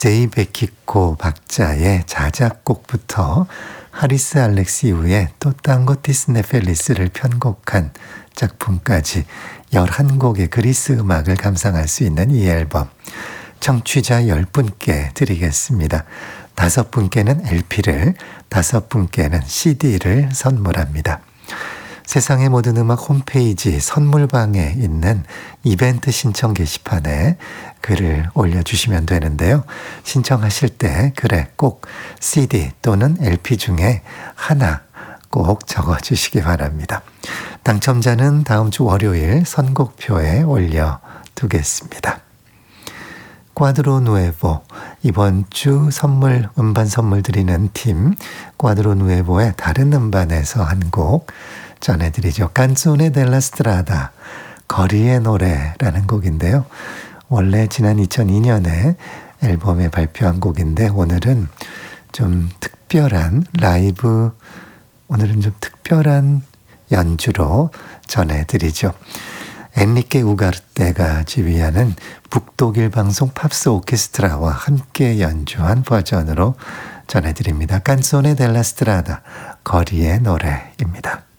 제이베키코 박자의 자작곡부터 하리스 알렉시우의 또 tango tisne felice를 편곡한 작품까지 11곡의 그리스 음악을 감상할 수 있는 이 앨범, 청취자 10분께 드리겠습니다. 5분께는 LP를, 5분께는 CD를 선물합니다. 세상의 모든 음악 홈페이지 선물방에 있는 이벤트 신청 게시판에 글을 올려주시면 되는데요. 신청하실 때 글에 꼭 CD 또는 LP 중에 하나 꼭 적어주시기 바랍니다. 당첨자는 다음 주 월요일 선곡표에 올려두겠습니다. 꽈드로 누에보, 이번 주 선물, 음반 선물 드리는 팀 꽈드로 누에보의 다른 음반에서 한 곡 전해드리죠. 칸소네 델라 스트라다, 거리의 노래라는 곡인데요. 원래 지난 2002년에 앨범에 발표한 곡인데 오늘은 좀 특별한 라이브, 오늘은 좀 특별한 연주로 전해드리죠. 엔리케 우가르테가 지휘하는 북독일 방송 팝스 오케스트라와 함께 연주한 버전으로 전해드립니다. 칸소네 델라 스트라다, 거리의 노래입니다.